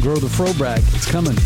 grow the fro brag. It's coming.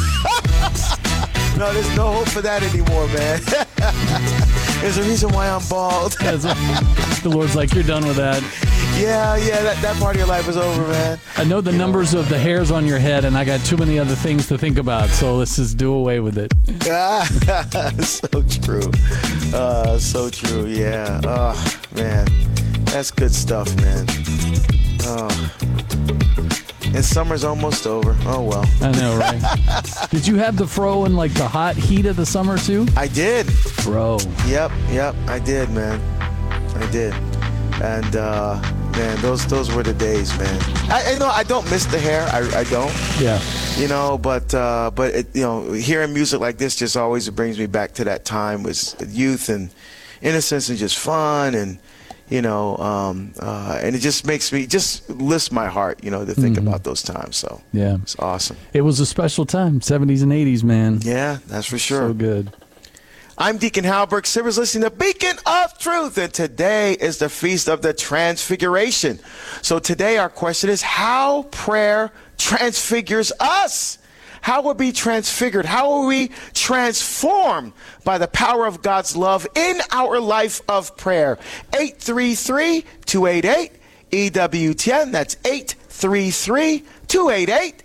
No, there's no hope for that anymore, man. There's a reason why I'm bald. The Lord's like, you're done with that. Yeah, that part of your life is over, man. I know the numbers of the hairs on your head, and I got too many other things to think about, so let's just do away with it. So true. So true, yeah. Oh, man. That's good stuff, man. Oh. And summer's almost over. Oh, well. I know, right? Did you have the fro in, like, the hot heat of the summer, too? I did. Bro. Yep. I did, man. I did. And, man, those were the days, man. I don't miss the hair. I don't. Yeah. But it, hearing music like this just always brings me back to that time with youth and innocence and just fun and, and it just lifts my heart, to think about those times. So yeah, it's awesome. It was a special time, 70s and 80s, man. Yeah, that's for sure. So good. I'm Deacon Halbert Sivers, listening to Beacon of Truth, and today is the Feast of the Transfiguration. So today our question is how prayer transfigures us. How will we be transfigured? How will we transformed by the power of God's love in our life of prayer? 833-288-EWTN. That's 833-288-3986.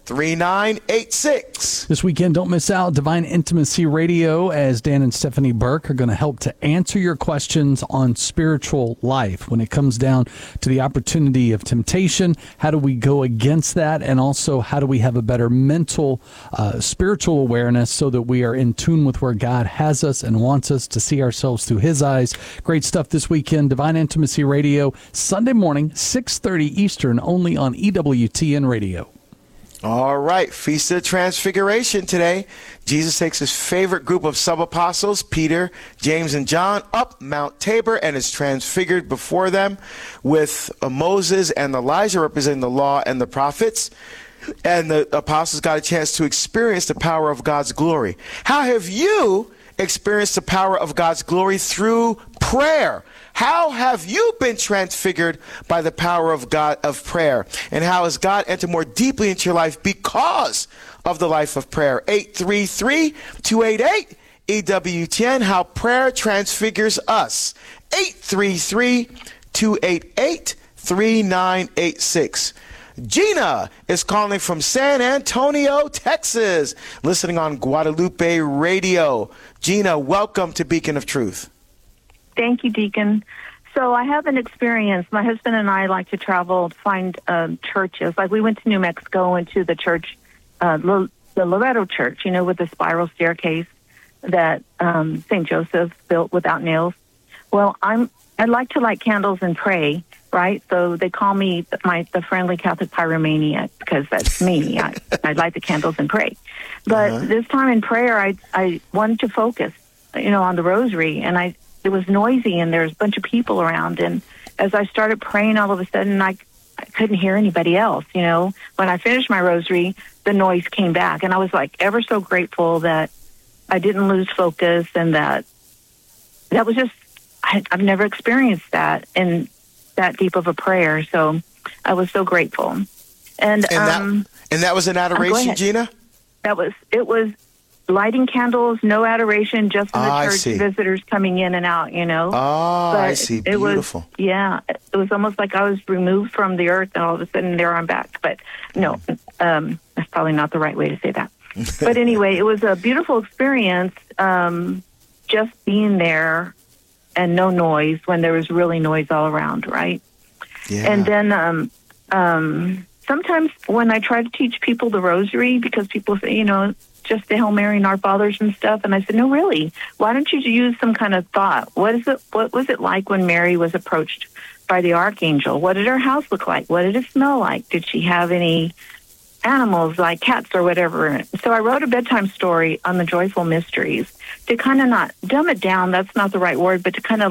This weekend, don't miss out. Divine Intimacy Radio, as Dan and Stephanie Burke are going to help to answer your questions on spiritual life. When it comes down to the opportunity of temptation, how do we go against that? And also, how do we have a better mental, spiritual awareness so that we are in tune with where God has us and wants us to see ourselves through His eyes? Great stuff this weekend. Divine Intimacy Radio, Sunday morning, 6:30 Eastern, only on EWTN Radio. All right, Feast of the Transfiguration today. Jesus takes his favorite group of sub-apostles, Peter, James, and John, up Mount Tabor and is transfigured before them with Moses and Elijah representing the law and the prophets. And the apostles got a chance to experience the power of God's glory. How have you experienced the power of God's glory through prayer? How have you been transfigured by the power of God of prayer? And how has God entered more deeply into your life because of the life of prayer? 833-288-EWTN, how prayer transfigures us. 833-288-3986. Gina is calling from San Antonio, Texas, listening on Guadalupe Radio. Gina, welcome to Beacon of Truth. Thank you, Deacon. So I have an experience. My husband and I like to travel to find churches. Like we went to New Mexico and to the church, the Loretto Church, with the spiral staircase that St. Joseph built without nails. Well, I like to light candles and pray, right? So they call me the friendly Catholic pyromaniac because that's me. I light the candles and pray. But this time in prayer, I wanted to focus, on the rosary, and it was noisy and there's a bunch of people around. And as I started praying, all of a sudden I couldn't hear anybody else. When I finished my rosary, the noise came back. And I was like ever so grateful that I didn't lose focus and that was just, I've never experienced that in that deep of a prayer. So I was so grateful. And that was an adoration, Gina? It was lighting candles, no adoration, just in the church, visitors coming in and out, Oh, but I see. Beautiful. It was almost like I was removed from the earth and all of a sudden there I'm back. But no, that's probably not the right way to say that. But anyway, it was a beautiful experience, just being there and no noise when there was really noise all around, right? Yeah. And then sometimes when I try to teach people the rosary, because people say, just the Hail Mary and Our Fathers and stuff. And I said, no, really, why don't you use some kind of thought? What was it like when Mary was approached by the archangel? What did her house look like? What did it smell like? Did she have any animals like cats or whatever? So I wrote a bedtime story on the joyful mysteries to kind of not dumb it down. That's not the right word, but to kind of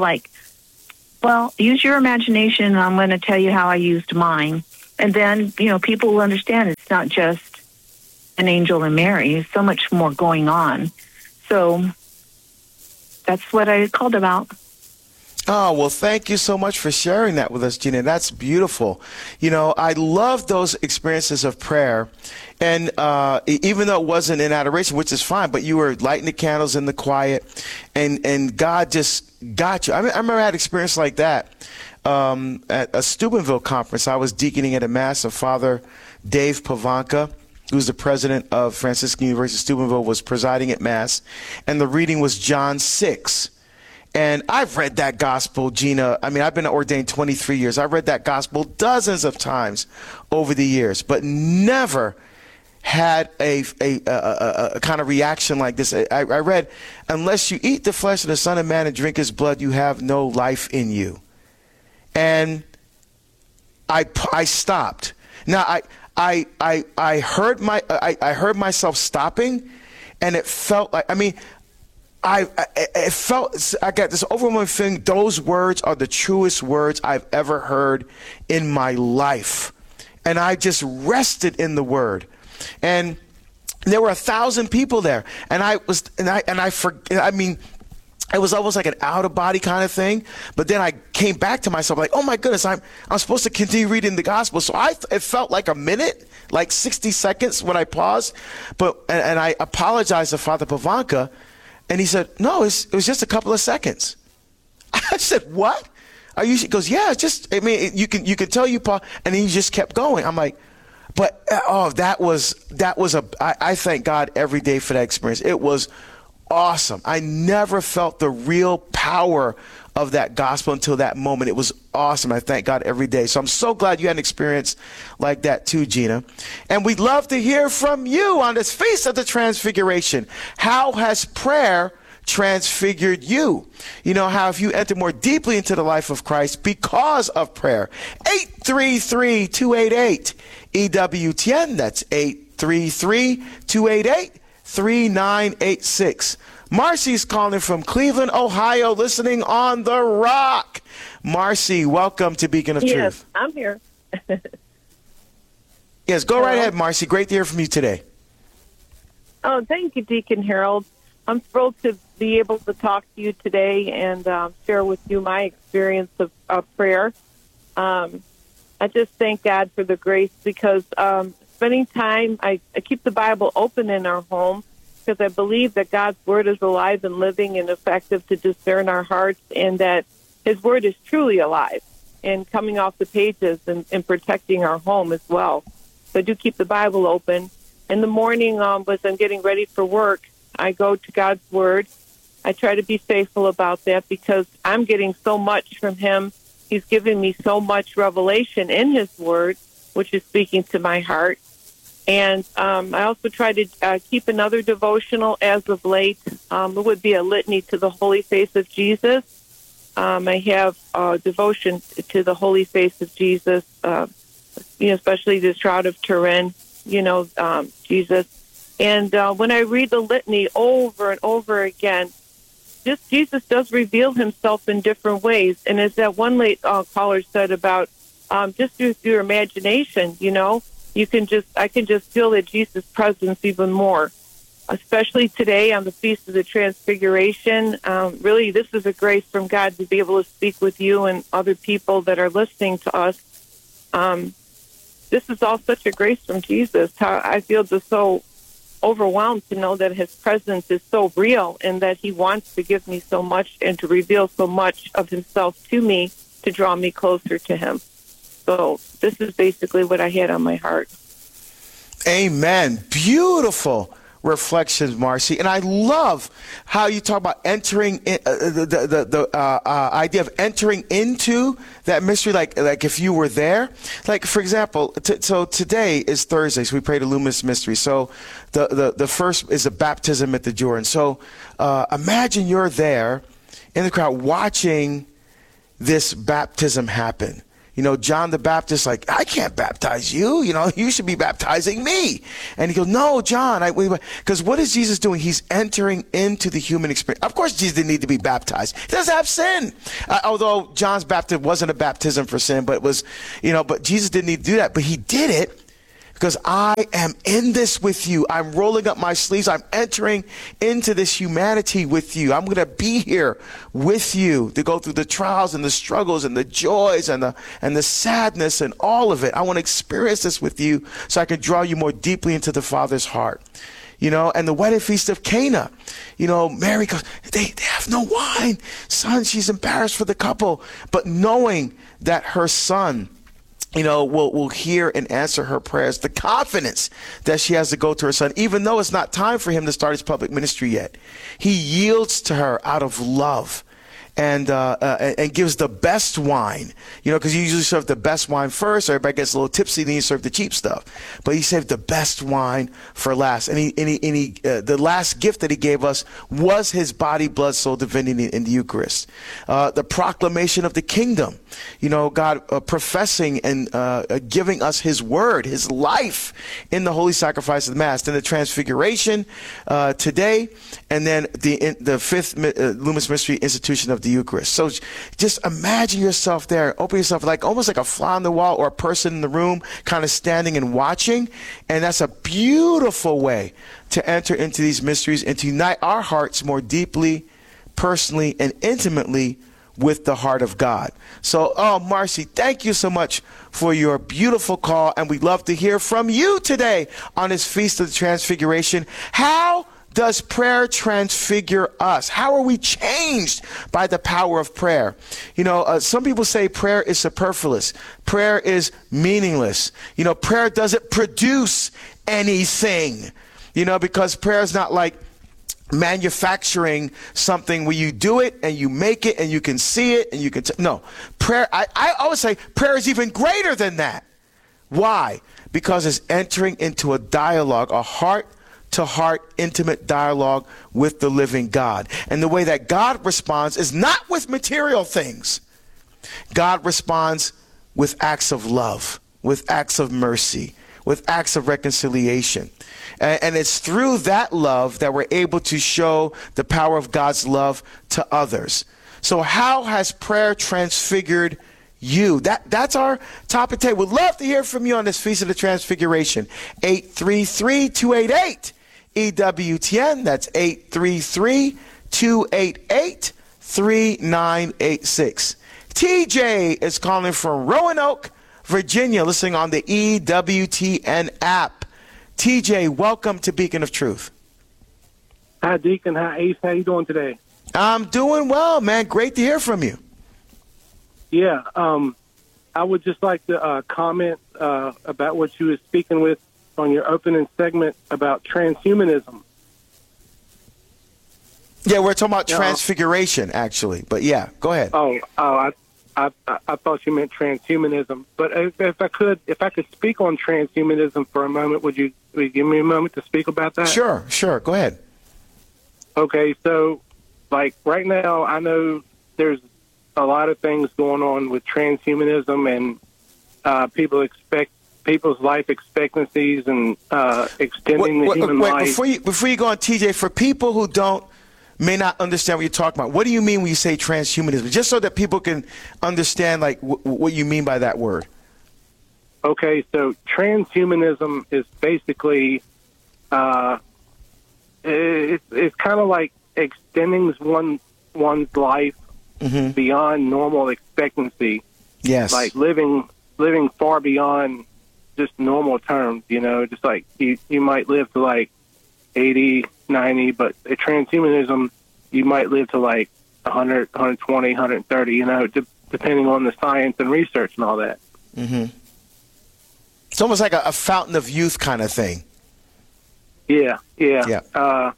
use your imagination. And I'm going to tell you how I used mine. And then, people will understand it's not just an angel and Mary. There's so much more going on. So that's what I called about. Oh, well, thank you so much for sharing that with us, Gina. That's beautiful. You know, I love those experiences of prayer. And even though it wasn't in adoration, which is fine, but you were lighting the candles in the quiet, and God just got you. I remember I had an experience like that at a Steubenville conference. I was deaconing at a mass of Father Dave Pavanka, who's the president of Franciscan University of Steubenville, was presiding at Mass, and the reading was John 6. And I've read that gospel, Gina. I mean, I've been ordained 23 years. I've read that gospel dozens of times over the years, but never had a kind of reaction like this. I read, unless you eat the flesh of the Son of Man and drink his blood, you have no life in you. And I stopped. Now, I heard myself stopping, and it felt like, I got this overwhelming feeling. Those words are the truest words I've ever heard in my life. And I just rested in the word. And there were 1,000 people there. And it was almost like an out of body kind of thing. But then I came back to myself like, oh my goodness, I'm supposed to continue reading the gospel. So it felt like a minute, like 60 seconds when I paused. And I apologized to Father Pavanka. And he said, no, it was just a couple of seconds. I said, what? He goes, yeah, it's just, you can tell you, Paul. And he just kept going. I'm like, but, I thank God every day for that experience. It was awesome. I never felt the real power of that gospel until that moment. It was awesome. I thank God every day. So I'm so glad you had an experience like that too, Gina. And we'd love to hear from you on this Feast of the Transfiguration. How has prayer transfigured you? You know, how have you entered more deeply into the life of Christ because of prayer? 833-288-EWTN. That's 833-288-3986. Marcy's calling from Cleveland, Ohio, listening on The Rock. Marcy, welcome to Beacon of Truth. Yes, I'm here. Yes, go right ahead, Marcy. Great to hear from you today. Oh, thank you, Deacon Harold. I'm thrilled to be able to talk to you today and share with you my experience of prayer. I just thank God for the grace because spending time, I keep the Bible open in our home, because I believe that God's Word is alive and living and effective to discern our hearts, and that His Word is truly alive and coming off the pages and protecting our home as well. So I do keep the Bible open. In the morning, as I'm getting ready for work, I go to God's Word. I try to be faithful about that because I'm getting so much from Him. He's giving me so much revelation in His Word, which is speaking to my heart. And I also try to keep another devotional as of late. It would be a litany to the Holy Face of Jesus. I have devotion to the Holy Face of Jesus, especially the Shroud of Turin, Jesus. And when I read the litany over and over again, Jesus does reveal himself in different ways. And as that one late caller said about just through your imagination, I can just feel that Jesus' presence even more, especially today on the Feast of the Transfiguration. Really, this is a grace from God to be able to speak with you and other people that are listening to us. This is all such a grace from Jesus. I feel just so overwhelmed to know that his presence is so real and that he wants to give me so much and to reveal so much of himself to me to draw me closer to him. So this is basically what I had on my heart. Amen. Beautiful reflections, Marcy. And I love how you talk about entering the idea of entering into that mystery, like if you were there. Like, for example, so today is Thursday, so we pray the Luminous Mystery. So the first is a baptism at the Jordan. So imagine you're there in the crowd watching this baptism happen. John the Baptist, like, I can't baptize you. You should be baptizing me. And he goes, no, John. Because what is Jesus doing? He's entering into the human experience. Of course, Jesus didn't need to be baptized. He doesn't have sin. Although John's baptism wasn't a baptism for sin, but it was, but Jesus didn't need to do that. But he did it because I am in this with you. I'm rolling up my sleeves. I'm entering into this humanity with you. I'm going to be here with you to go through the trials and the struggles and the joys and the sadness and all of it. I want to experience this with you so I can draw you more deeply into the Father's heart. And the wedding feast of Cana, Mary goes, they have no wine. Son, she's embarrassed for the couple. But knowing that her son, will hear and answer her prayers, the confidence that she has to go to her son, even though it's not time for him to start his public ministry yet. He yields to her out of love and gives the best wine, because you usually serve the best wine first. Everybody gets a little tipsy, then you serve the cheap stuff. But he saved the best wine for last. And the last gift that he gave us was his body, blood, soul, divinity in the Eucharist. The proclamation of the kingdom, God professing and giving us his word, his life in the holy sacrifice of the Mass. Then the Transfiguration today, and then the fifth Luminous Mystery institution of the Eucharist. So just imagine yourself there. Open yourself almost like a fly on the wall or a person in the room kind of standing and watching. And that's a beautiful way to enter into these mysteries and to unite our hearts more deeply, personally, and intimately with the heart of God. So, Marcy, thank you so much for your beautiful call. And we'd love to hear from you today on this Feast of the Transfiguration. How does prayer transfigure us? How are we changed by the power of prayer? Some people say prayer is superfluous. Prayer is meaningless. Prayer doesn't produce anything, because prayer is not like manufacturing something where you do it and you make it and you can see it and you can no. Prayer, I always say prayer is even greater than that. Why? Because it's entering into a dialogue, a heart-to-heart intimate dialogue with the living God. And the way that God responds is not with material things. God responds with acts of love, with acts of mercy, with acts of reconciliation. And it's through that love that we're able to show the power of God's love to others. So how has prayer transfigured you? That's our topic today. We'd love to hear from you on this Feast of the Transfiguration. 833-288 EWTN. That's 833-288-3986. TJ is calling from Roanoke, Virginia, listening on the EWTN app. TJ, welcome to Beacon of Truth. Hi, Deacon. Hi, Ace. How you doing today? I'm doing well, man. Great to hear from you. Yeah, I would just like to comment about what you were speaking with on your opening segment about transhumanism. Yeah, we're talking about transfiguration, actually. But yeah, go ahead. I thought you meant transhumanism. But if I could speak on transhumanism for a moment, would you give me a moment to speak about that? Sure. Go ahead. Okay, so like right now, I know there's a lot of things going on with transhumanism, and people's life expectancies and extending the human life. Before you go on, TJ, for people who may not understand what you're talking about, what do you mean when you say transhumanism? Just so that people can understand what you mean by that word. Okay, so transhumanism is basically it's kind of like extending one's life beyond normal expectancy. Yes, like living far beyond just normal terms. Just like you might live to like 80, 90, but at transhumanism, you might live to like 100, 120, 130, depending on the science and research and all that. Mm-hmm. It's almost like a fountain of youth kind of thing. Yeah. Yeah.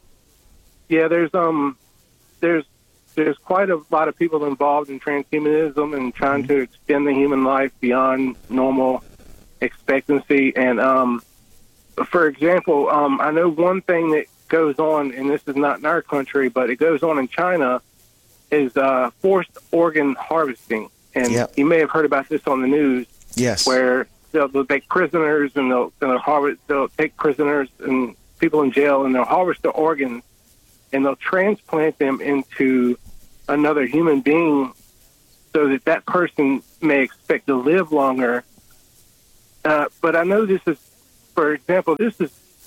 There's quite a lot of people involved in transhumanism and trying to extend the human life beyond normal expectancy. And for example, I know one thing that goes on, and this is not in our country, but it goes on in China, is forced organ harvesting. And you may have heard about this on the news. Yes. Where they'll take prisoners and they'll take prisoners and people in jail, and they'll harvest their organs and they'll transplant them into another human being so that person may expect to live longer. But I know this is for example, this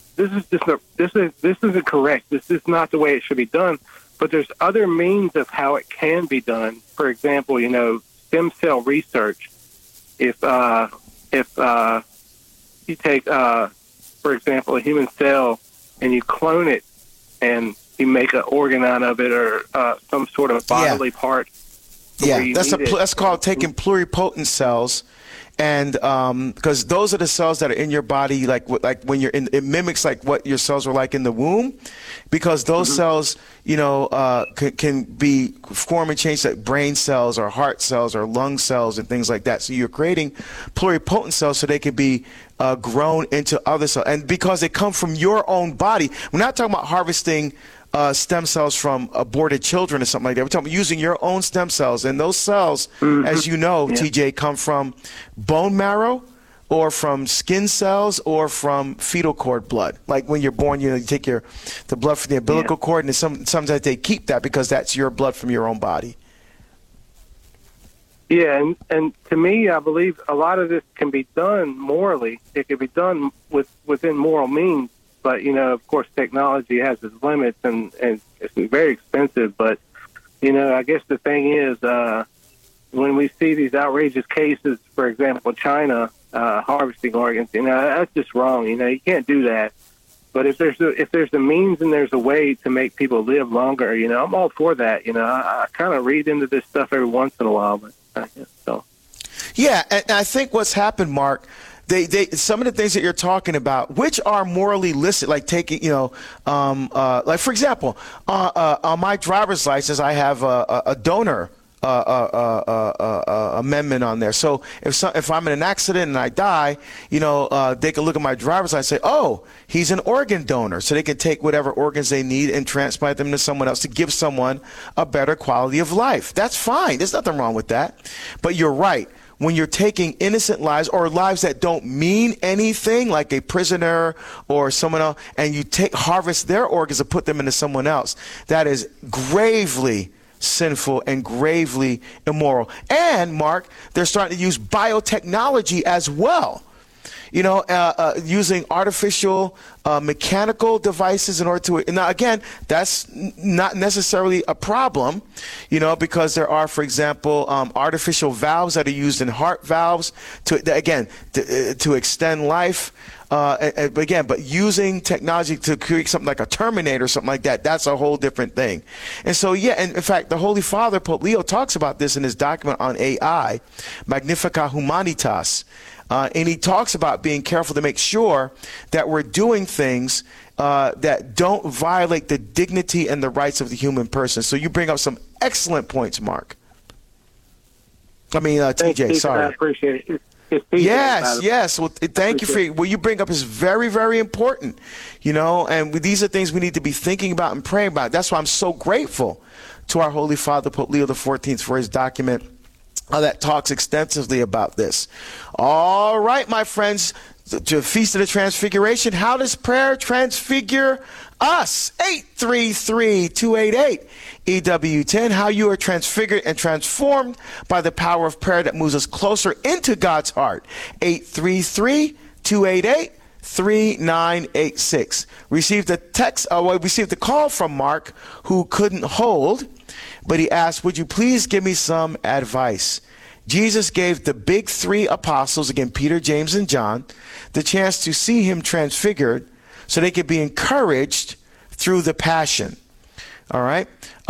isn't correct. This is not the way it should be done. But there's other means of how it can be done. For example, stem cell research. If you take, for example, a human cell and you clone it and you make an organ out of it or some sort of bodily part. Yeah, that's called taking pluripotent cells. And because those are the cells that are in your body, like when you're in, it mimics like what your cells were like in the womb, because those cells, can be form and change, like brain cells or heart cells or lung cells and things like that. So you're creating pluripotent cells so they can be grown into other cells, and because they come from your own body. We're not talking about harvesting stem cells from aborted children or something like that. We're talking about using your own stem cells. And those cells, as you know, TJ, come from bone marrow or from skin cells or from fetal cord blood. Like when you're born, you take the blood from the umbilical cord, and sometimes they keep that because that's your blood from your own body. Yeah, and to me, I believe a lot of this can be done morally. It can be done within moral means. But, of course, technology has its limits, and it's very expensive. But, I guess the thing is, when we see these outrageous cases, for example, China harvesting organs, that's just wrong. You can't do that. But if there's a means and there's a way to make people live longer, I'm all for that. I kind of read into this stuff every once in a while. But so. Yeah, and I think what's happened, Mark, some of the things that you're talking about, which are morally illicit, like taking, like for example, on my driver's license, I have a donor amendment on there. So if I'm in an accident and I die, they can look at my driver's license and say, oh, he's an organ donor. So they can take whatever organs they need and transplant them to someone else to give someone a better quality of life. That's fine. There's nothing wrong with that. But you're right. When you're taking innocent lives or lives that don't mean anything, like a prisoner or someone else, and you harvest their organs and put them into someone else, that is gravely sinful and gravely immoral. And, Mark, they're starting to use biotechnology as well. Using artificial mechanical devices in order to, now again, that's not necessarily a problem, because there are, for example, artificial valves that are used in heart valves to extend life. But using technology to create something like a Terminator or something like that, that's a whole different thing. And so, and in fact, the Holy Father, Pope Leo, talks about this in his document on AI, Magnificat Humanitas. And he talks about being careful to make sure that we're doing things that don't violate the dignity and the rights of the human person. So you bring up some excellent points, Mark. TJ, sorry. I appreciate it. Yes. Well, thank you for what you bring up is very, very important, and these are things we need to be thinking about and praying about. That's why I'm so grateful to our Holy Father, Pope Leo XIV, for his document that talks extensively about this. All right, my friends, to Feast of the Transfiguration, how does prayer transfigure us? 833-288-EW10, how you are transfigured and transformed by the power of prayer that moves us closer into God's heart. 833-288-3986. Received the call from Mark, who couldn't hold, but he asked, would you please give me some advice? Jesus gave the big three apostles, again, Peter, James, and John, the chance to see him transfigured so they could be encouraged through the passion. All right?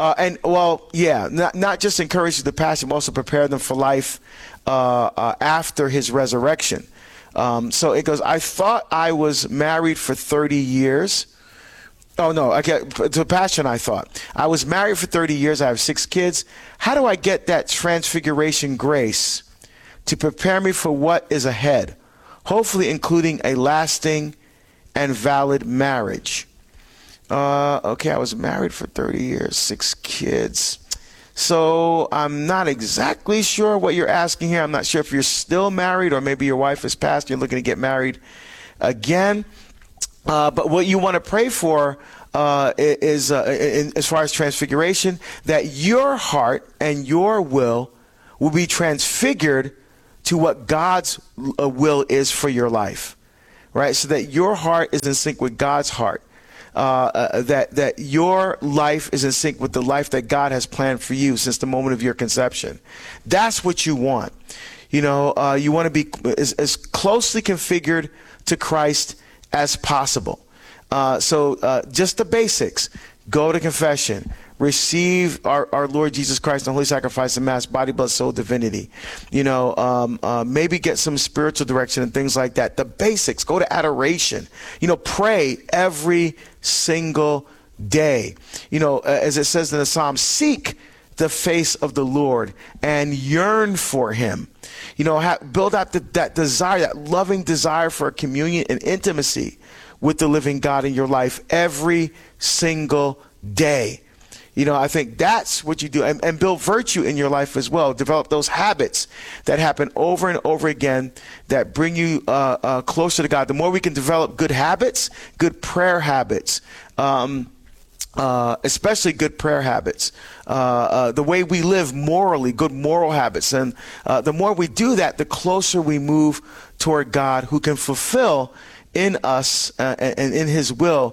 Not just encourage through the passion, but also prepare them for life after his resurrection. So it goes, I thought I was married for 30 years. Oh, no, to passion, I thought. I was married for 30 years. I have 6 kids. How do I get that transfiguration grace to prepare me for what is ahead? Hopefully including a lasting and valid marriage. I was married for 30 years, 6 kids. So I'm not exactly sure what you're asking here. I'm not sure if you're still married or maybe your wife has passed. You're looking to get married again. But what you want to pray for is, as far as transfiguration, that your heart and your will be transfigured to what God's will is for your life. right? So that your heart is in sync with God's heart. That your life is in sync with the life that God has planned for you since the moment of your conception. That's what you want. You know, you want to be as closely configured to Christ as possible. So just the basics. Go to confession. Receive our Lord Jesus Christ, the holy sacrifice and mass, body, blood, soul, divinity. You know, maybe get some spiritual direction and things like that. The basics. Go to adoration. You know, pray every single day. You know, as it says in the Psalm, seek the face of the Lord and yearn for him. You know, build out that desire, that loving desire for communion and intimacy with the living God in your life every single day. You know, I think that's what you do, and build virtue in your life as well. Develop those habits that happen over and over again that bring you closer to God. The more we can develop good habits, good prayer habits, especially good prayer habits, the way we live morally, good moral habits. And the more we do that, the closer we move toward God, who can fulfill in us and in his will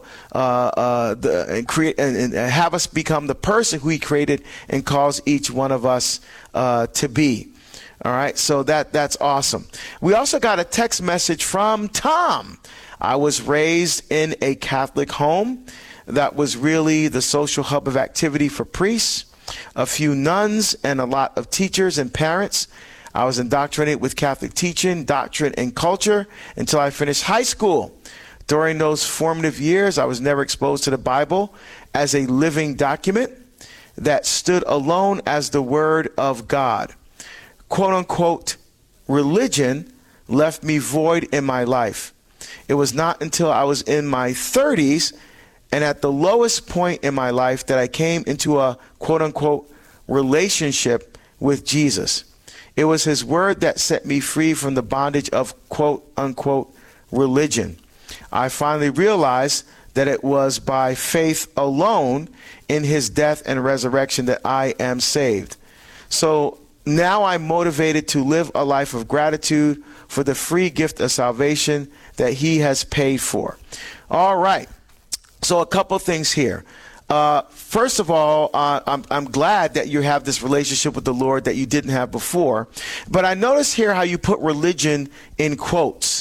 and create and have us become the person who he created and calls each one of us to be. All right, so that's awesome. We also got a text message from Tom. I was raised in a Catholic home. That was really the social hub of activity for priests, a few nuns, and a lot of teachers and parents. I was indoctrinated with Catholic teaching, doctrine, and culture until I finished high school. During those formative years, I was never exposed to the Bible as a living document that stood alone as the Word of God. Quote unquote, religion left me void in my life. It was not until I was in my 30s and at the lowest point in my life that I came into a quote unquote relationship with Jesus. It was his word that set me free from the bondage of quote unquote religion. I finally realized that it was by faith alone in his death and resurrection that I am saved. So now I'm motivated to live a life of gratitude for the free gift of salvation that he has paid for. All right. So a couple things here. First of all, I'm glad that you have this relationship with the Lord that you didn't have before. But I noticed here how you put religion in quotes.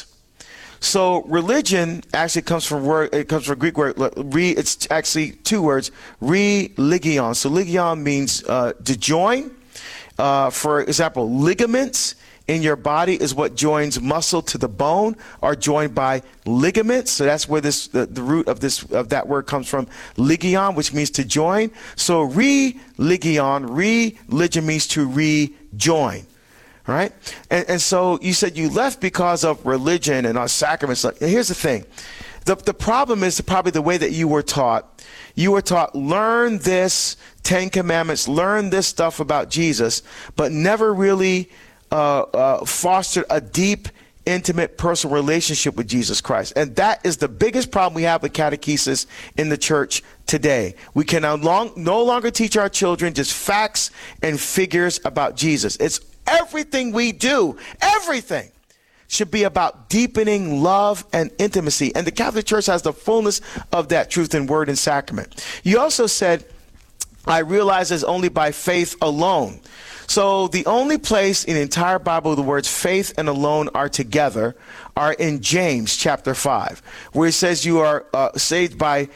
So religion actually comes from Greek word, it's actually two words, religion. So ligion means to join. For example, ligaments in your body is what joins muscle to the bone, are joined by ligaments. So that's where the root of that word comes from, ligion, which means to join. So religion means to rejoin. Right? And so you said you left because of religion and our sacraments. Here's the thing. The problem is probably the way that you were taught. You were taught, learn this 10 commandments, learn this stuff about Jesus, but never really fostered a deep, intimate, personal relationship with Jesus Christ. And that is the biggest problem we have with catechesis in the church today. We can no longer teach our children just facts and figures about Jesus. It's everything we do, everything should be about deepening love and intimacy. And the Catholic Church has the fullness of that truth in word and sacrament. You also said, I realize it's only by faith alone. So the only place in the entire Bible the words faith and alone are together are in James chapter 5, where it says you are saved by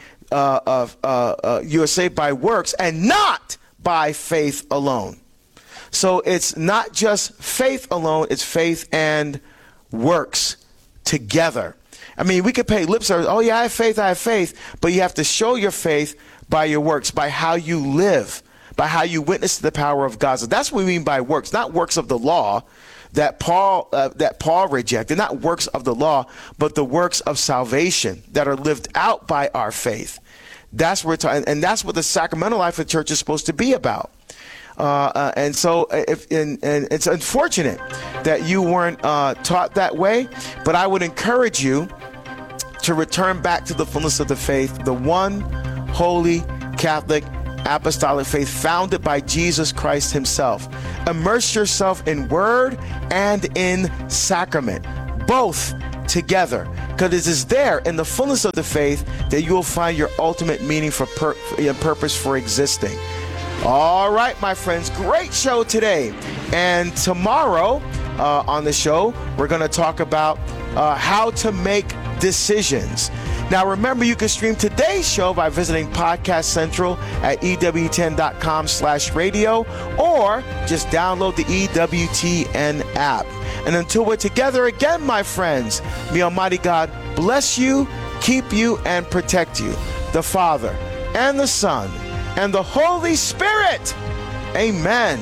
works and not by faith alone. So it's not just faith alone, it's faith and works together. I mean, we could pay lip service, oh yeah, I have faith, but you have to show your faith by your works, by how you live, by how you witness to the power of God. So that's what we mean by works, not works of the law that Paul rejected, not works of the law, but the works of salvation that are lived out by our faith. That's what we're talking, and that's what the sacramental life of the church is supposed to be about. And so it's unfortunate that you weren't taught that way, but I would encourage you to return back to the fullness of the faith, the one holy Catholic apostolic faith founded by Jesus Christ himself. Immerse yourself in word and in sacrament, both together. because it is there in the fullness of the faith that you will find your ultimate meaning for and purpose for existing. All right, my friends, great show today. And tomorrow on the show, we're going to talk about how to make decisions. Now, remember, you can stream today's show by visiting Podcast Central at EWTN.com/radio, or just download the EWTN app. And until we're together again, my friends, may Almighty God bless you, keep you, and protect you. The Father, and the Son, and the Holy Spirit. Amen.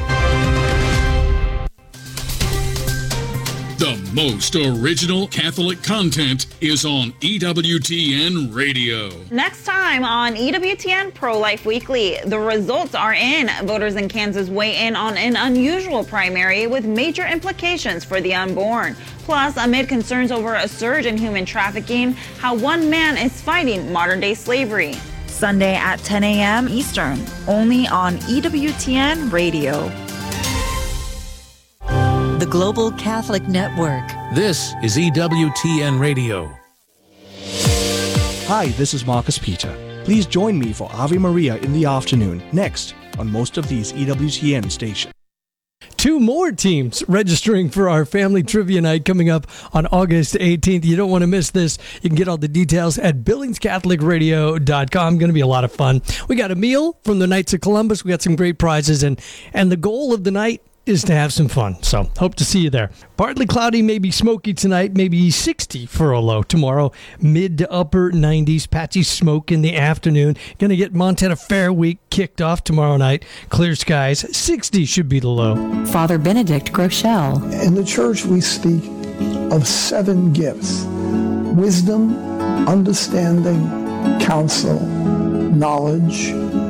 The most original Catholic content is on EWTN Radio. Next time on EWTN Pro-Life Weekly, the results are in. Voters in Kansas weigh in on an unusual primary with major implications for the unborn. Plus, amid concerns over a surge in human trafficking, how one man is fighting modern-day slavery. Sunday at 10 a.m. Eastern, only on EWTN Radio. The Global Catholic Network. This is EWTN Radio. Hi, this is Marcus Peter. Please join me for Ave Maria in the afternoon, next on most of these EWTN stations. 2 more teams registering for our family trivia night coming up on August 18th. You don't want to miss this. You can get all the details at BillingsCatholicRadio.com. Going to be a lot of fun. We got a meal from the Knights of Columbus. We got some great prizes, and the goal of the night is to have some fun. So hope to see you there. Partly cloudy, maybe smoky tonight, maybe 60 for a low tomorrow. Mid to upper 90s, patchy smoke in the afternoon. Going to get Montana Fair Week kicked off tomorrow night. Clear skies, 60 should be the low. Father Benedict Groeschel. In the church, we speak of 7 gifts: wisdom, understanding, counsel, knowledge,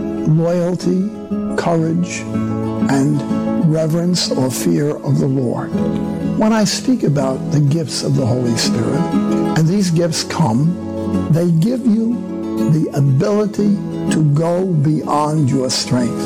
loyalty, courage, and reverence or fear of the Lord. When I speak about the gifts of the Holy Spirit, and these gifts come, they give you the ability to go beyond your strength.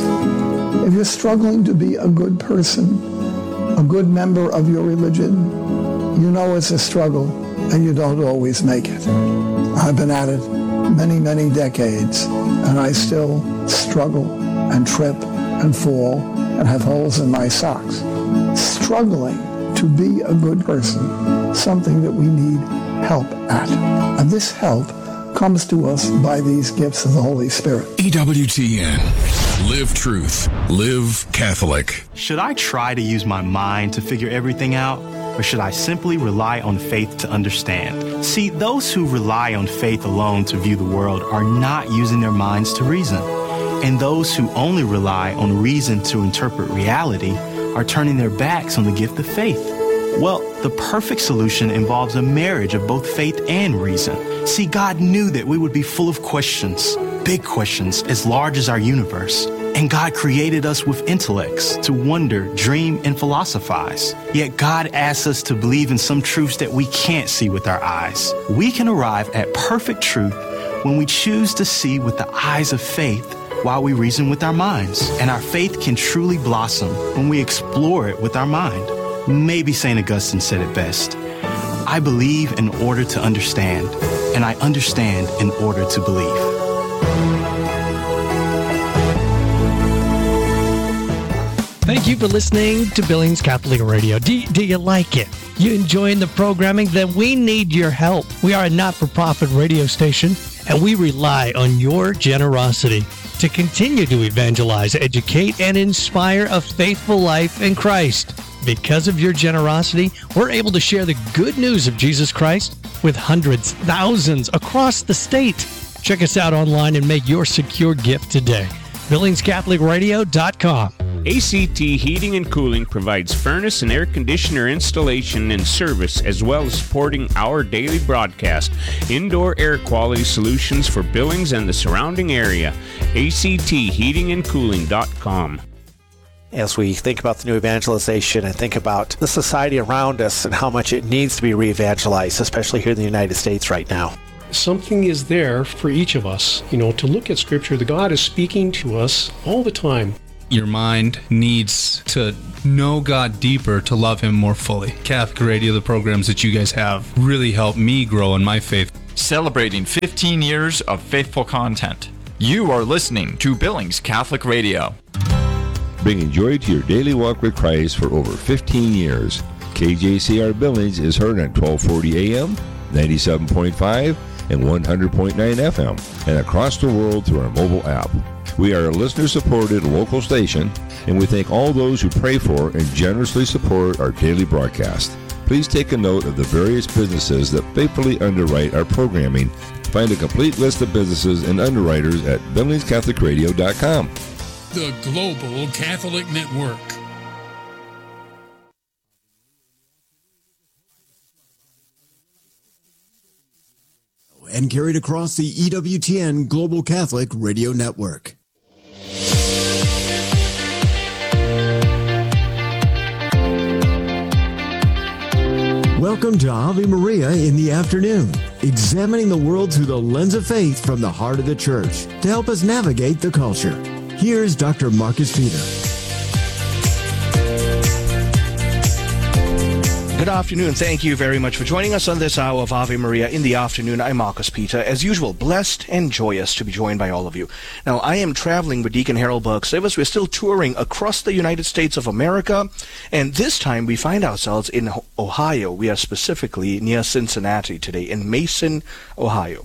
If you're struggling to be a good person, a good member of your religion, you know it's a struggle and you don't always make it. I've been at it many, many decades, and I still struggle and trip and fall and have holes in my socks. Struggling to be a good person, something that we need help at. And this help comes to us by these gifts of the Holy Spirit. EWTN. Live truth. Live Catholic. Should I try to use my mind to figure everything out? Or should I simply rely on faith to understand? See, those who rely on faith alone to view the world are not using their minds to reason. And those who only rely on reason to interpret reality are turning their backs on the gift of faith. Well, the perfect solution involves a marriage of both faith and reason. See, God knew that we would be full of questions, big questions as large as our universe. And God created us with intellects to wonder, dream, and philosophize. Yet God asks us to believe in some truths that we can't see with our eyes. We can arrive at perfect truth when we choose to see with the eyes of faith while we reason with our minds. And our faith can truly blossom when we explore it with our mind. Maybe St. Augustine said it best. I believe in order to understand, and I understand in order to believe. Thank you for listening to Billings Catholic Radio. Do you like it? You enjoying the programming? Then we need your help. We are a not-for-profit radio station, and we rely on your generosity to continue to evangelize, educate, and inspire a faithful life in Christ. Because of your generosity, we're able to share the good news of Jesus Christ with hundreds, thousands across the state. Check us out online and make your secure gift today. BillingsCatholicRadio.com. ACT Heating and Cooling provides furnace and air conditioner installation and service, as well as supporting our daily broadcast. Indoor air quality solutions for Billings and the surrounding area. ACTHeatingandCooling.com. As we think about the new evangelization and think about the society around us and how much it needs to be re-evangelized, especially here in the United States right now. Something is there for each of us, to look at Scripture. The God is speaking to us all the time. Your mind needs to know God deeper to love Him more fully. Catholic Radio, the programs that you guys have, really helped me grow in my faith. Celebrating 15 years of faithful content. You are listening to Billings Catholic Radio. Bringing joy to your daily walk with Christ for over 15 years. KJCR Billings is heard on 1240 AM, 97.5, and 100.9 FM, and across the world through our mobile app. We are a listener-supported local station, and we thank all those who pray for and generously support our daily broadcast. Please take a note of the various businesses that faithfully underwrite our programming. Find a complete list of businesses and underwriters at BillingsCatholicRadio.com. The Global Catholic Network. And carried across the EWTN Global Catholic Radio Network. Welcome to Ave Maria in the afternoon, examining the world through the lens of faith from the heart of the Church to help us navigate the culture. Here's Dr. Marcus Peter. Good afternoon. Thank you very much for joining us on this hour of Ave Maria in the afternoon. I'm Marcus Peter. As usual, blessed and joyous to be joined by all of you. Now, I am traveling with Deacon Harold Burke-Savers. We're still touring across the United States of America, and this time we find ourselves in Ohio. We are specifically near Cincinnati today, in Mason, Ohio.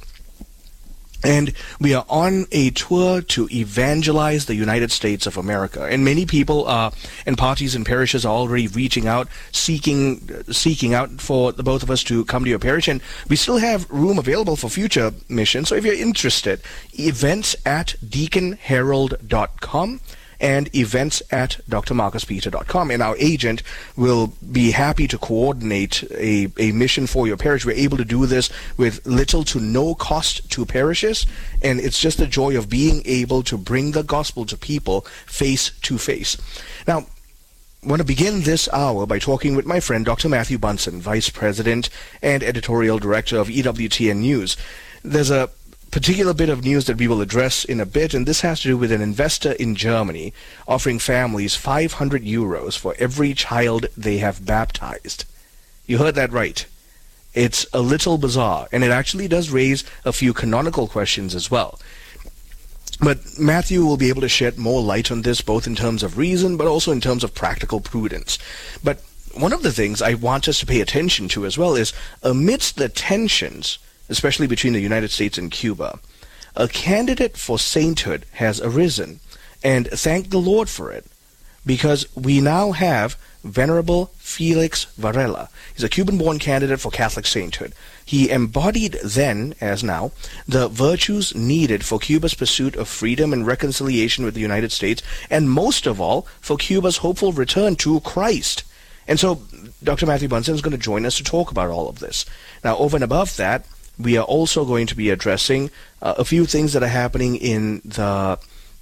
And we are on a tour to evangelize the United States of America. And many people and parties and parishes are already reaching out, seeking out for the both of us to come to your parish. And we still have room available for future missions. So if you're interested, events at deaconharold.com and events at drmarcuspeter.com. And our agent will be happy to coordinate a mission for your parish. We're able to do this with little to no cost to parishes, and it's just the joy of being able to bring the gospel to people face to face. Now, I want to begin this hour by talking with my friend Dr. Matthew Bunson, Vice President and Editorial Director of EWTN News. There's a particular bit of news that we will address in a bit, and this has to do with an investor in Germany offering families 500 euros for every child they have baptized. You heard that right. It's a little bizarre, and it actually does raise a few canonical questions as well. But Matthew will be able to shed more light on this, both in terms of reason, but also in terms of practical prudence. But one of the things I want us to pay attention to as well is, amidst the tensions, especially between the United States and Cuba, a candidate for sainthood has arisen, and thank the Lord for it, because we now have Venerable Felix Varela. He's a Cuban-born candidate for Catholic sainthood. He embodied then, as now, the virtues needed for Cuba's pursuit of freedom and reconciliation with the United States, and most of all, for Cuba's hopeful return to Christ. And so Dr. Matthew Bunson is going to join us to talk about all of this. Now, over and above that, we are also going to be addressing a few things that are happening in the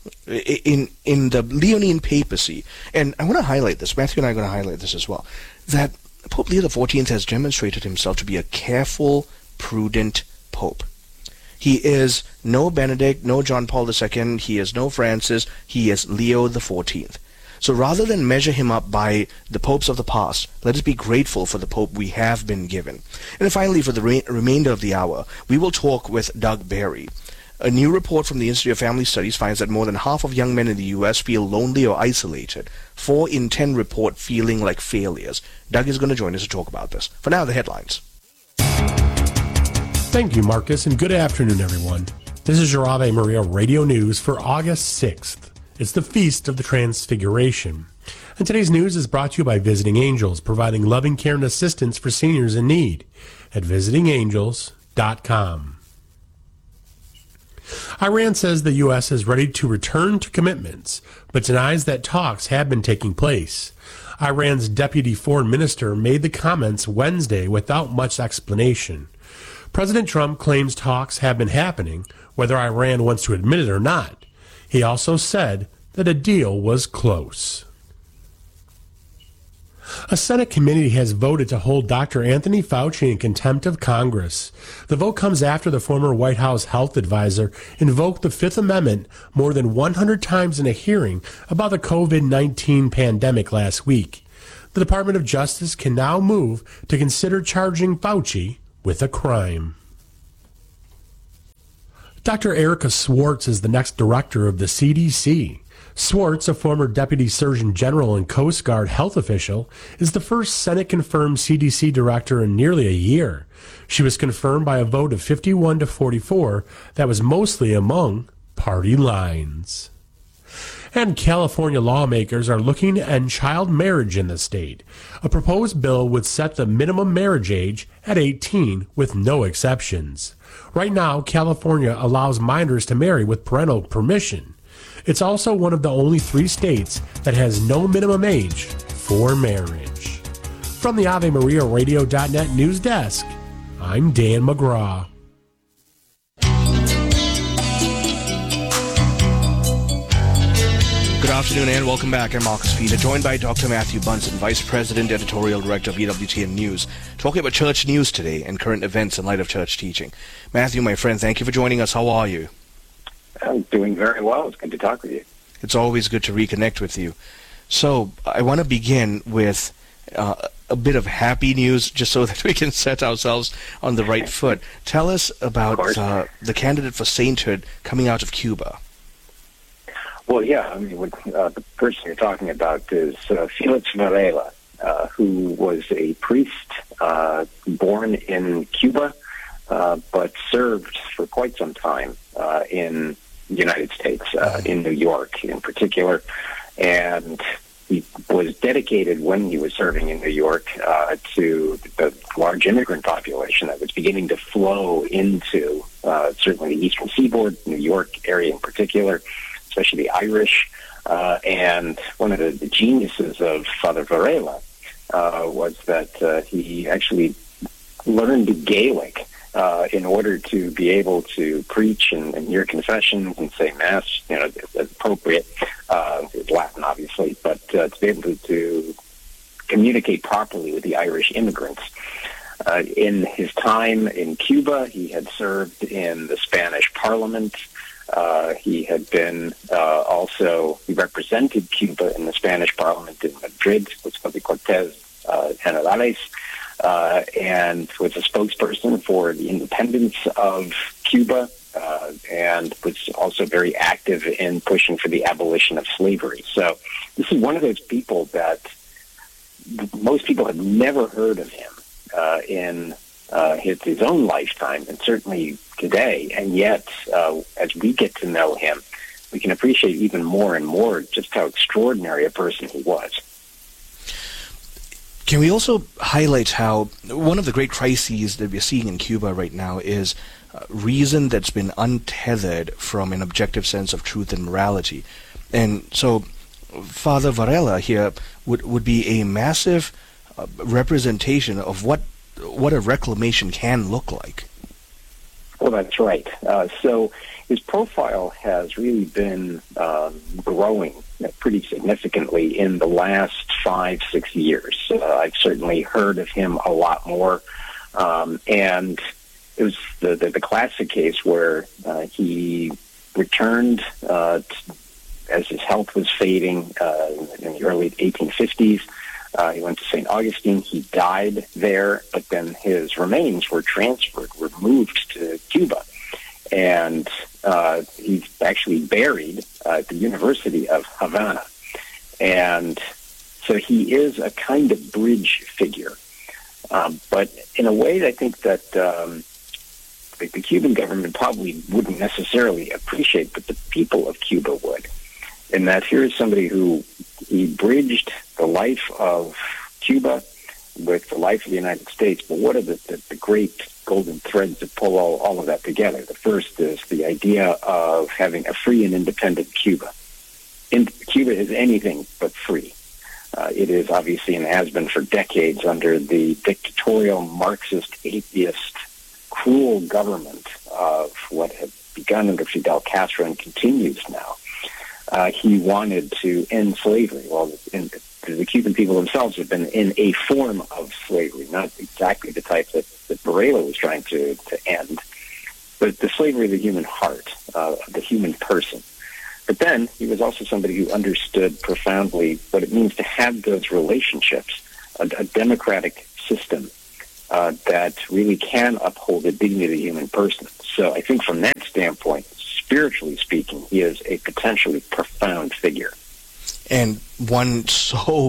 Leonine papacy. And I want to highlight this. Matthew and I are going to highlight this as well. That Pope Leo XIV has demonstrated himself to be a careful, prudent pope. He is no Benedict, no John Paul II. He is no Francis. He is Leo XIV. So rather than measure him up by the popes of the past, let us be grateful for the pope we have been given. And then finally, for the remainder of the hour, we will talk with Doug Barry. A new report from the Institute of Family Studies finds that more than half of young men in the U.S. feel lonely or isolated. 4 in 10 report feeling like failures. Doug is going to join us to talk about this. For now, the headlines. Thank you, Marcus, and good afternoon, everyone. This is your Ave Maria Radio News for August 6th. It's the Feast of the Transfiguration. And today's news is brought to you by Visiting Angels, providing loving care and assistance for seniors in need at visitingangels.com. Iran says the U.S. is ready to return to commitments, but denies that talks have been taking place. Iran's deputy foreign minister made the comments Wednesday without much explanation. President Trump claims talks have been happening, whether Iran wants to admit it or not. He also said that a deal was close. A Senate committee has voted to hold Dr. Anthony Fauci in contempt of Congress. The vote comes after the former White House health advisor invoked the Fifth Amendment more than 100 times in a hearing about the COVID-19 pandemic last week. The Department of Justice can now move to consider charging Fauci with a crime. Dr. Erica Swartz is the next director of the CDC. Swartz, a former Deputy Surgeon General and Coast Guard health official, is the first Senate-confirmed CDC director in nearly a year. She was confirmed by a vote of 51 to 44 that was mostly among party lines. And California lawmakers are looking to end child marriage in the state. A proposed bill would set the minimum marriage age at 18 with no exceptions. Right now, California allows minors to marry with parental permission. It's also one of the only 3 states that has no minimum age for marriage. From the AveMariaRadio.net news desk, I'm Dan McGraw. Good afternoon and welcome back. I'm Marcus Peter, joined by Dr. Matthew Bunson, Vice President, Editorial Director of EWTN News, talking about church news today and current events in light of church teaching. Matthew, my friend, thank you for joining us. How are you? I'm doing very well. It's good to talk with you. It's always good to reconnect with you. So I want to begin with a bit of happy news, just so that we can set ourselves on the right foot. Tell us about the candidate for sainthood coming out of Cuba. Well, yeah, I mean, the person you're talking about is Felix Varela, who was a priest born in Cuba, but served for quite some time in the United States, in New York in particular. And he was dedicated when he was serving in New York to the large immigrant population that was beginning to flow into certainly the Eastern Seaboard, New York area in particular, especially the Irish. And one of the geniuses of Father Varela was that he actually learned Gaelic in order to be able to preach and hear confessions and say Mass, as appropriate. Latin, obviously, but to be able to communicate properly with the Irish immigrants. In his time in Cuba, he had served in the Spanish Parliament. He had been he represented Cuba in the Spanish Parliament in Madrid, what's called the Cortes Generales, and was a spokesperson for the independence of Cuba, and was also very active in pushing for the abolition of slavery. So this is one of those people that most people have never heard of him in his own lifetime, and certainly today. And yet, as we get to know him, we can appreciate even more and more just how extraordinary a person he was. Can we also highlight how one of the great crises that we're seeing in Cuba right now is reason that's been untethered from an objective sense of truth and morality? And so Father Varela here would be a massive representation of what a reclamation can look like. Well, that's right. So his profile has really been growing pretty significantly in the last 5-6 years. I've certainly heard of him a lot more. And it was the classic case where he returned as his health was fading in the early 1850s. He went to St. Augustine. He died there, but then his remains were moved to Cuba. And he's actually buried at the University of Havana. And so he is a kind of bridge figure. But in a way, I think that the Cuban government probably wouldn't necessarily appreciate, but the people of Cuba would. And that here is somebody who he bridged the life of Cuba with the life of the United States. But what are the great golden threads that pull all of that together? The first is the idea of having a free and independent Cuba. Cuba is anything but free. It is obviously and has been for decades under the dictatorial, Marxist, atheist, cruel government of what had begun under Fidel Castro and continues now. He wanted to end slavery. Well, the Cuban people themselves have been in a form of slavery, not exactly the type that Varela was trying to end, but the slavery of the human heart, of the human person. But then he was also somebody who understood profoundly what it means to have those relationships, a democratic system that really can uphold the dignity of the human person. So I think from that standpoint, spiritually speaking, he is a potentially profound figure. And one so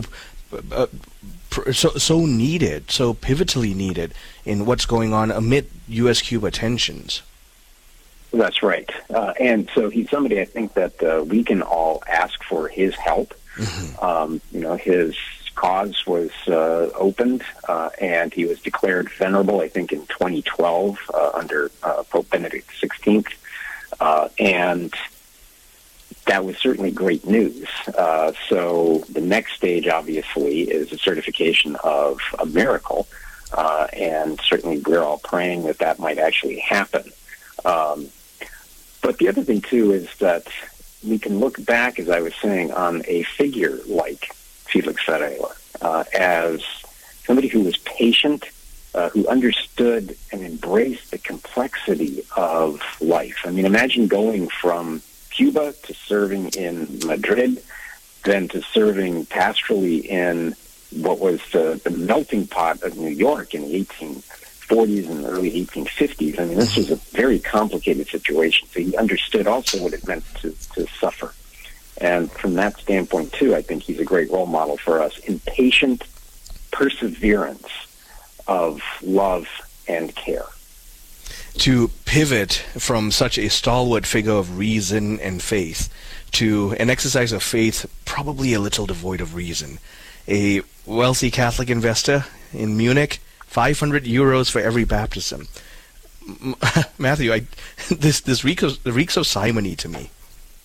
needed, so pivotally needed in what's going on amid U.S.-Cuba tensions. That's right. And so he's somebody I think that we can all ask for his help. Mm-hmm. His cause was opened, and he was declared venerable, I think, in 2012 under Pope Benedict XVI. And that was certainly great news. So the next stage, obviously, is a certification of a miracle, and certainly we're all praying that might actually happen. But the other thing, too, is that we can look back, as I was saying, on a figure like Felix Varela as somebody who was patient, who understood and embraced the complexity of life. I mean, imagine going from Cuba to serving in Madrid, then to serving pastorally in what was the melting pot of New York in the 1840s and early 1850s. I mean, this was a very complicated situation. So he understood also what it meant to suffer. And from that standpoint, too, I think he's a great role model for us in patient perseverance of love and care. To pivot from such a stalwart figure of reason and faith to an exercise of faith probably a little devoid of reason. A wealthy Catholic investor in Munich, 500 euros for every baptism. Matthew, this reeks of simony to me.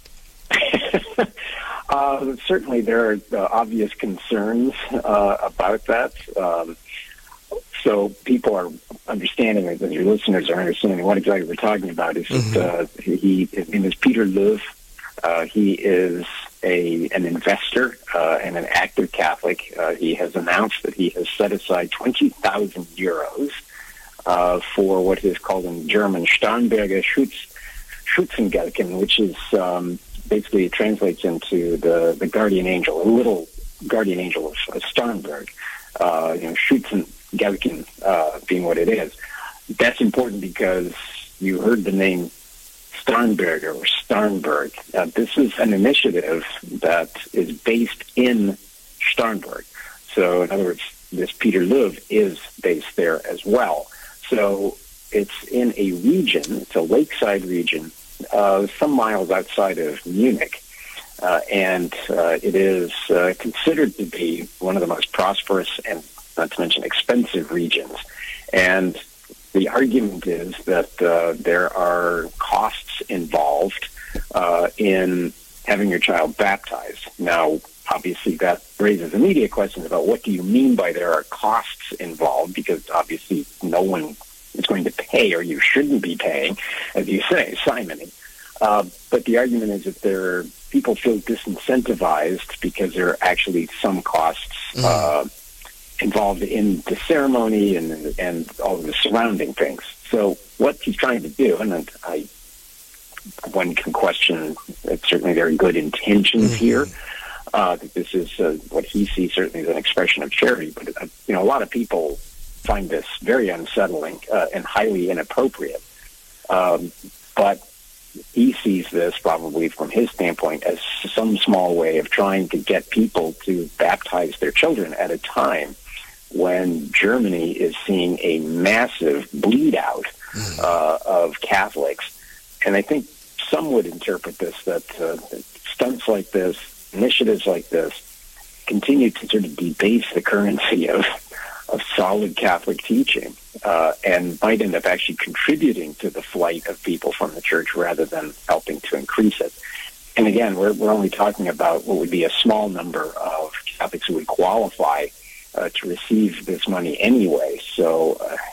Certainly there are obvious concerns about that. So people are understanding, as your listeners are understanding what exactly we're talking about, is that his name is Peter Löw. He is an investor and an active Catholic. He has announced that he has set aside 20,000 euros for what is called in German Starnberger Schützengelken, which is basically it translates into the guardian angel, a little guardian angel of Starnberg. Schützengelken being what it is. That's important because you heard the name Starnberger or Starnberg. This is an initiative that is based in Starnberg. So, in other words, this Peter Löw is based there as well. So, it's in a region, it's a lakeside region, some miles outside of Munich. And it is considered to be one of the most prosperous and, not to mention, expensive regions. And the argument is that there are costs involved in having your child baptized. Now, obviously, that raises immediate questions about what do you mean by there are costs involved, because obviously no one is going to pay, or you shouldn't be paying, as you say, simony. But the argument is that people feel disincentivized because there are actually some costs involved in the ceremony and all of the surrounding things. So what he's trying to do, and one can question certainly very good intentions here, that this is what he sees certainly as an expression of charity, but a lot of people find this very unsettling and highly inappropriate. But he sees this probably from his standpoint as some small way of trying to get people to baptize their children at a time when Germany is seeing a massive bleed out of Catholics. And I think some would interpret this that stunts like this, initiatives like this, continue to sort of debase the currency of solid Catholic teaching and might end up actually contributing to the flight of people from the church rather than helping to increase it. And again, we're only talking about what would be a small number of Catholics who would qualify to receive this money anyway. So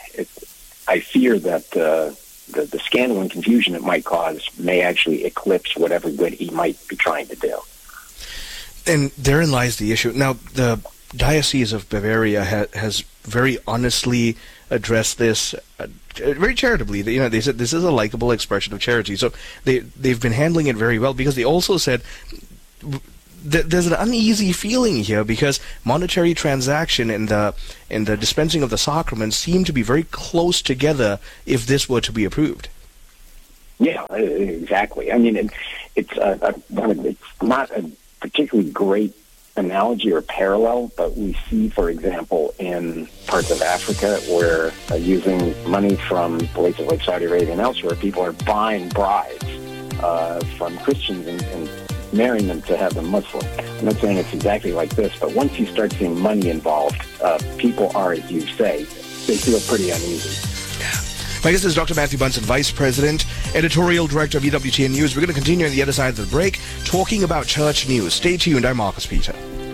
I fear that the scandal and confusion it might cause may actually eclipse whatever good he might be trying to do. And therein lies the issue. Now, the Diocese of Bavaria has very honestly addressed this very charitably. They said this is a likable expression of charity. So they've been handling it very well, because they also said there's an uneasy feeling here because monetary transaction and the dispensing of the sacraments seem to be very close together if this were to be approved. Yeah, exactly. I mean, it's not a particularly great analogy or parallel, but we see, for example, in parts of Africa where using money from places like Saudi Arabia and elsewhere, people are buying brides from Christians and marrying them to have them Muslim. I'm not saying it's exactly like this, but once you start seeing money involved, people are, as you say, they feel pretty uneasy. My guest is Dr. Matthew Bunson, Vice President, Editorial Director of EWTN News. We're going to continue on the other side of the break, talking about church news. Stay tuned. I'm Marcus Peter.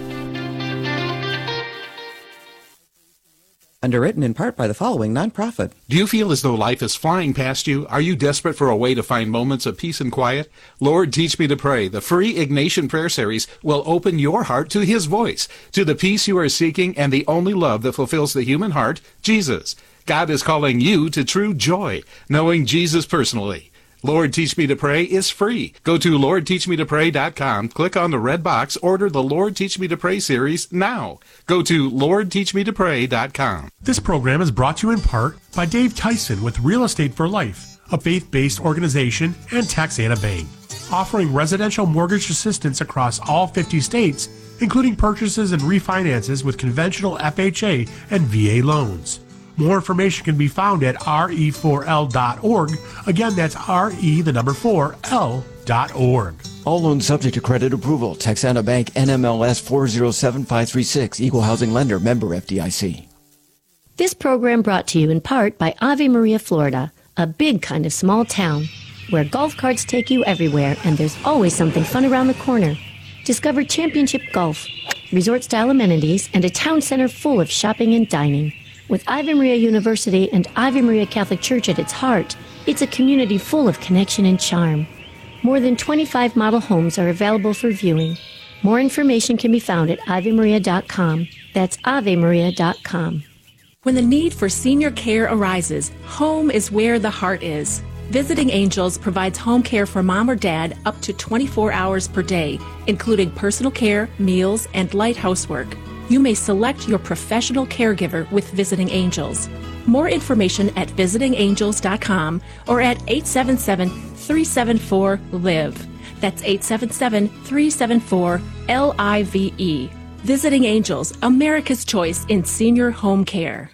Underwritten in part by the following nonprofit. Do you feel as though life is flying past you? Are you desperate for a way to find moments of peace and quiet? Lord, Teach Me to Pray, the free Ignatian prayer series, will open your heart to His voice, to the peace you are seeking and the only love that fulfills the human heart, Jesus. God is calling you to true joy, knowing Jesus personally. Lord, Teach Me to Pray is free. Go to LordTeachMeToPray.com, click on the red box, order the Lord Teach Me to Pray series now. Go to LordTeachMeToPray.com. This program is brought to you in part by Dave Tyson with Real Estate for Life, a faith-based organization, and Texana Bank, offering residential mortgage assistance across all 50 states, including purchases and refinances with conventional FHA and VA loans. More information can be found at re4l.org. Again, that's re4l.org. All loans subject to credit approval. Texana Bank, NMLS 407536. Equal housing lender. Member FDIC. This program brought to you in part by Ave Maria, Florida, a big kind of small town where golf carts take you everywhere and there's always something fun around the corner. Discover Championship Golf, resort-style amenities, and a town center full of shopping and dining. With Ave Maria University and Ave Maria Catholic Church at its heart, it's a community full of connection and charm. More than 25 model homes are available for viewing. More information can be found at AveMaria.com. That's AveMaria.com. When the need for senior care arises, home is where the heart is. Visiting Angels provides home care for mom or dad up to 24 hours per day, including personal care, meals, and light housework. You may select your professional caregiver with Visiting Angels. More information at visitingangels.com or at 877-374-LIVE. That's 877-374-LIVE. Visiting Angels, America's choice in senior home care.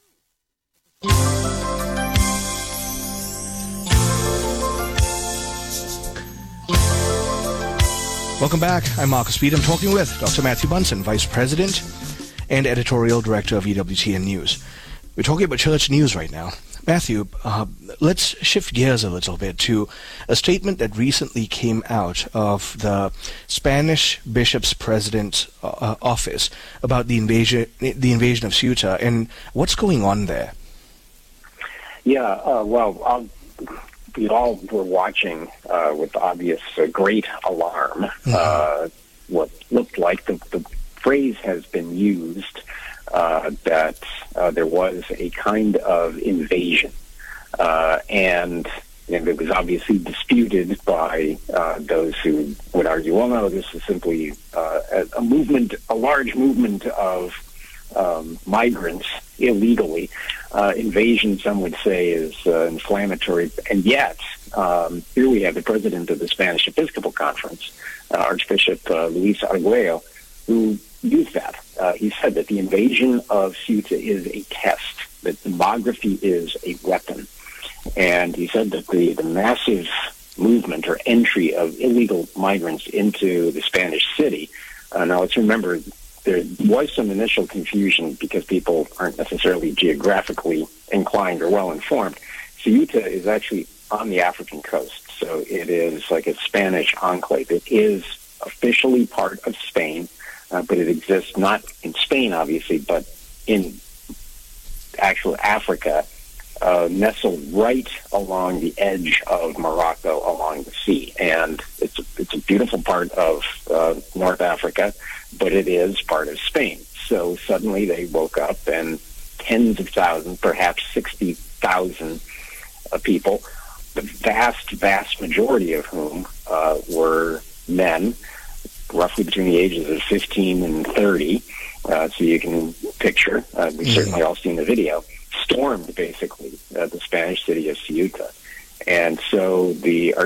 Welcome back. I'm Marcus Speed. I'm talking with Dr. Matthew Bunson, Vice President and Editorial Director of EWTN News. We're talking about church news right now. Matthew, let's shift gears a little bit to a statement that recently came out of the Spanish Bishop's President's office about the invasion of Ceuta and what's going on there. Yeah, we all were watching with obvious great alarm what looked like the phrase has been used that there was a kind of invasion, and it was obviously disputed by those who would argue, well, no, this is simply a large movement of migrants illegally. Invasion, some would say, is inflammatory, and yet here we have the president of the Spanish Episcopal Conference, Archbishop Luis Arguello, who used that. He said that the invasion of Ceuta is a test, that demography is a weapon. And he said that the massive movement or entry of illegal migrants into the Spanish city, now let's remember, there was some initial confusion because people aren't necessarily geographically inclined or well-informed. Ceuta is actually on the African coast, so it is like a Spanish enclave. It is officially part of Spain, but it exists not in Spain, obviously, but in actual Africa, nestled right along the edge of Morocco along the sea. And it's a beautiful part of North Africa, but it is part of Spain. So suddenly they woke up and tens of thousands, perhaps 60,000 people, the vast majority of whom were men, roughly between the ages of 15 and 30. So you can picture, we've certainly all seen the video, stormed basically the Spanish city of Ceuta. And so the